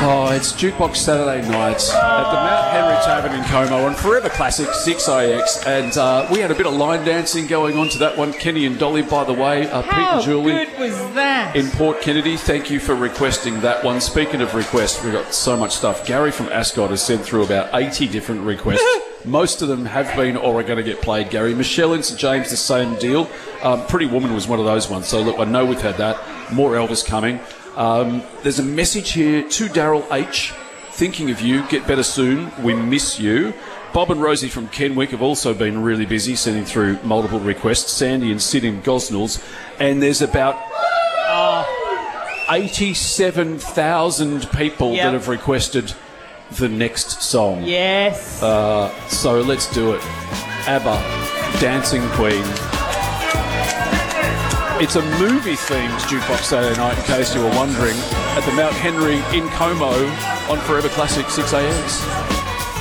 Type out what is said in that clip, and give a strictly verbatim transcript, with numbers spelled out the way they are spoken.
Oh, it's Jukebox Saturday night at the Mount Henry Tavern in Como on Forever Classic six A X, and uh, we had a bit of line dancing going on to that one. Kenny and Dolly, by the way, uh, Pete How and Julie good was that? in Port Kennedy. Thank you for requesting that one. Speaking of requests, we've got so much stuff. Gary from Ascot has sent through about eighty different requests. Most of them have been or are going to get played, Gary. Michelle in St James, the same deal. Um, Pretty Woman was one of those ones. So, look, I know we've had that. More Elvis coming. Um, there's a message here to Daryl H. Thinking of you. Get better soon. We miss you. Bob and Rosie from Kenwick have also been really busy, sending through multiple requests. Sandy and Sid in Gosnells. And there's about uh, eighty-seven thousand people Yep. that have requested the next song. Yes. Uh, so let's do it. ABBA, Dancing Queen. It's a movie-themed Jukebox Saturday night, in case you were wondering, at the Mount Henry in Como on Forever Classic six A X.